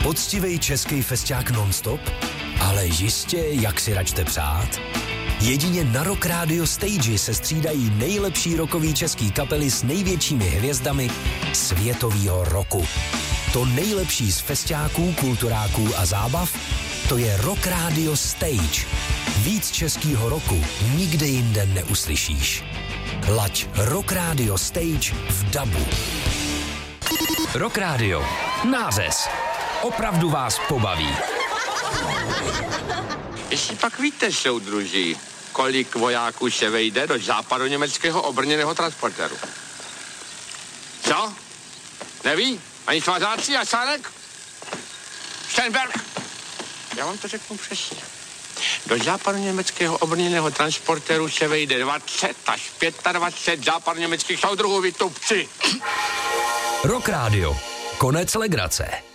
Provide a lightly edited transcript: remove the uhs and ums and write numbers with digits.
Poctivej český festiák non-stop? Ale jistě, jak si račte přát? Jedině na Rock Radio Stage se střídají nejlepší rockový český kapely s největšími hvězdami světovýho roku. To nejlepší z festiáků, kulturáků a zábav, to je Rock Radio Stage. Víc českýho roku nikde jinde neuslyšíš. Laď Rock Radio Stage v dabu. Rock Radio. Nářez. Opravdu vás pobaví. Jestli pak víte, soudruží, kolik vojáků se vejde do západoněmeckého obrněného transportéru? Co? Neví? Ani svazáci a Sánek? Steinberg? Já vám to řeknu přesně. Do západoněmeckého obrněného transportéru se vejde 20 až 25 západoněmeckých soudruhů, vy tupci. Rock Radio. Konec legrace.